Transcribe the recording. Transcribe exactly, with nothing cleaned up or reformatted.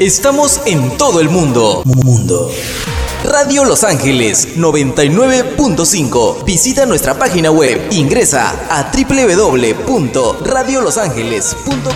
Estamos en todo el mundo. Mundo. Radio Los Ángeles noventa y nueve punto cinco. Visita nuestra página web. Ingresa a doble u doble u doble u punto radio los ángeles punto com.